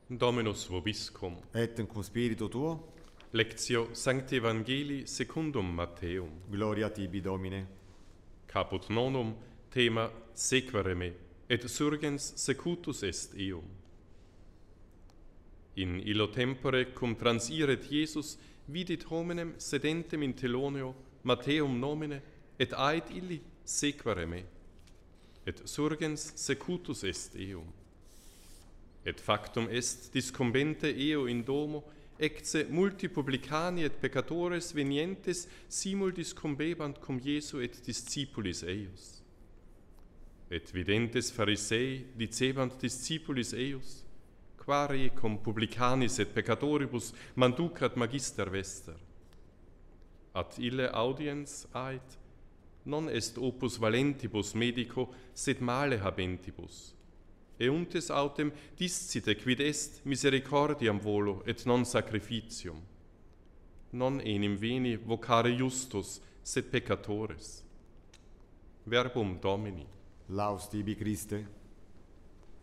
Dominus vobiscum. Et cum spiritu tuo, Lectio Sancti Evangelii secundum Matteum. gloria tibi Domine. Caput nonum, thema sequere me, et surgens secutus est eum. In illo tempore cum transiret Iesus vidit hominem sedentem in teloneo Matteum nomine, et ait illi sequere me, et surgens secutus est eum. Et factum est discumbente eo in domo, ecce multi publicani et peccatores venientes simul discumbebant cum Iesu et discipulis eius. Et videntes Pharisei dicebant discipulis eius, quare cum publicanis et peccatoribus manducat magister vester. Ad ille audiens ait, non est opus valentibus medico, sed male habentibus. Euntes autem discite quid est misericordiam volo et non sacrificium. Non enim veni vocare justus, sed peccatores. Verbum Domini. Laus tibi Christe.